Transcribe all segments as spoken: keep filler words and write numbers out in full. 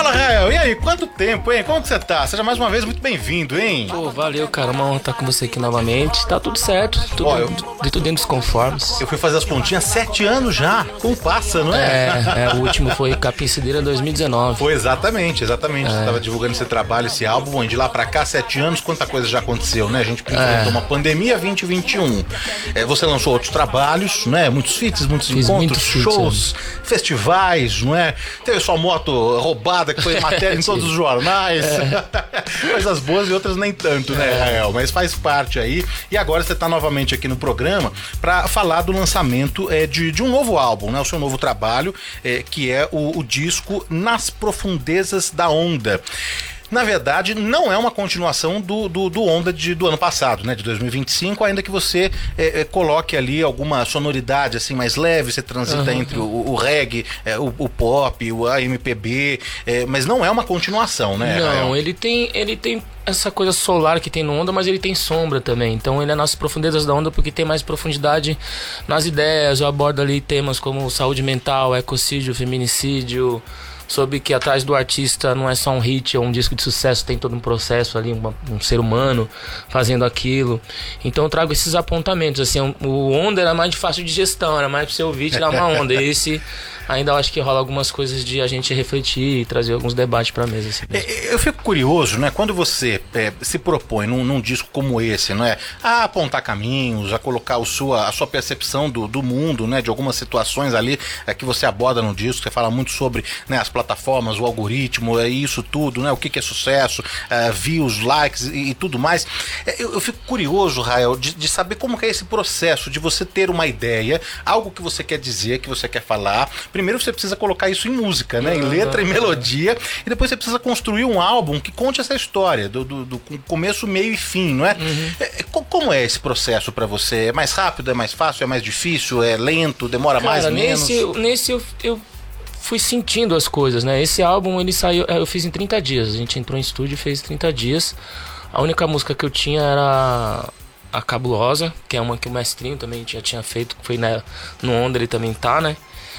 Fala, Rael, e aí, quanto tempo, hein? Como que você tá? Seja mais uma vez muito bem-vindo, hein? Pô, valeu, cara, uma honra estar com você aqui novamente. Tá tudo certo, tudo, Ó, eu- de tudo dentro dos conformes. Eu fui fazer as pontinhas sete anos já, como passa, não é? É, é, o último foi Capim Cideira dois mil e dezenove. Foi exatamente, exatamente. Você tava divulgando esse trabalho, esse álbum, e de lá pra cá, sete anos, quanta coisa já aconteceu, né? A gente enfrentou uma pandemia vinte e vinte e um. É, você lançou outros trabalhos, né? Muitos feats, muitos Fiz encontros, muitos feats, shows, festivais, não é? Teve sua moto roubada, que foi matéria em todos os jornais. Coisas boas e outras nem tanto, né, Rael? Mas faz parte aí. E agora você tá novamente aqui no programa pra falar do lançamento é, de, de um novo álbum, né? O seu novo trabalho, é, que é o, o disco Nas Profundezas da Onda. Na verdade, não é uma continuação do, do, do Onda de, do ano passado, né? De dois mil e vinte e cinco, ainda que você é, é, coloque ali alguma sonoridade assim mais leve, você transita Uhum. entre o, o reggae, é, o, o pop, o A M P B, é, mas não é uma continuação, né, Não, Rael? ele tem, ele tem essa coisa solar que tem no Onda, mas ele tem sombra também. Então ele é nas profundezas da Onda porque tem mais profundidade nas ideias. Eu abordo ali temas como saúde mental, ecocídio, feminicídio, sobre que atrás do artista não é só um hit ou um disco de sucesso, tem todo um processo ali, uma, um ser humano fazendo aquilo. Então eu trago esses apontamentos, assim, o Onda era mais de fácil de gestão, era mais pra você ouvir e tirar uma onda. E esse ainda eu acho que rola algumas coisas de a gente refletir e trazer alguns debates pra mesa, assim. É, Eu fico curioso, né? Quando você é, se propõe num, num disco como esse, não é? A apontar caminhos, a colocar o sua, a sua percepção do, do mundo, né? De algumas situações ali é, que você aborda no disco, você fala muito sobre, né, as plataformas, o algoritmo, é isso tudo, né? O que, que é sucesso, é, views, likes e, e tudo mais. É, eu, eu fico curioso, Rael, de, de saber como que é esse processo de você ter uma ideia, algo que você quer dizer, que você quer falar. Primeiro você precisa colocar isso em música, né? Em letra e melodia. E depois você precisa construir um álbum que conte essa história, do, do, do começo, meio e fim, não é? Uhum. é co- como é esse processo pra você? É mais rápido, é mais fácil, é mais difícil, é lento, demora Cara, mais, nesse, menos? nesse eu, eu fui sentindo as coisas, né? Esse álbum, ele saiu, eu fiz em trinta dias. A gente entrou em estúdio e fez trinta dias. A única música que eu tinha era a Cabulosa, que é uma que o Mestrinho também já tinha feito, que foi na, no Onda, ele também tá, né?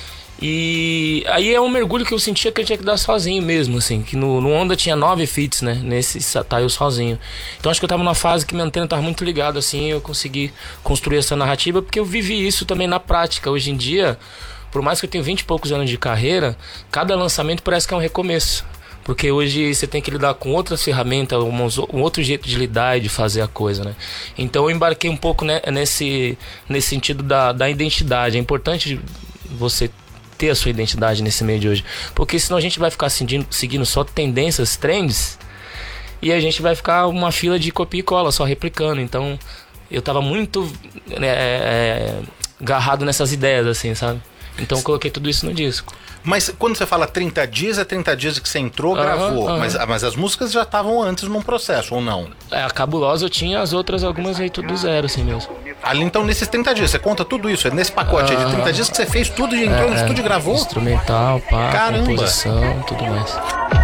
E aí é um mergulho que eu sentia que eu tinha que dar sozinho mesmo, assim. Que no, no Onda tinha nove feats, né? Nesse tá eu sozinho. Então acho que eu tava numa fase que minha antena tava muito ligada, assim. Eu consegui construir essa narrativa porque eu vivi isso também na prática. Hoje em dia, por mais que eu tenha vinte e poucos anos de carreira, cada lançamento parece que é um recomeço. Porque hoje você tem que lidar com outras ferramentas, um outro jeito de lidar e de fazer a coisa, né? Então eu embarquei um pouco, né, nesse, nesse sentido da, da identidade. É importante você ter a sua identidade nesse meio de hoje, porque senão a gente vai ficar seguindo, seguindo só tendências, trends, e a gente vai ficar uma fila de copia e cola, só replicando. Então eu tava muito né, é, agarrado nessas ideias, assim, sabe? Então eu coloquei tudo isso no disco. Mas quando você fala trinta dias, é trinta dias que você entrou, Aham, gravou. aham. Mas, mas as músicas já estavam antes num processo, ou não? É, a Cabulosa eu tinha, as outras algumas aí tudo do zero, assim mesmo. Ali, então, nesses trinta dias, você conta tudo isso, é nesse pacote aí de trinta dias que você fez tudo, e entrou no É, estúdio e gravou? instrumental, pá, Caramba. composição, tudo mais.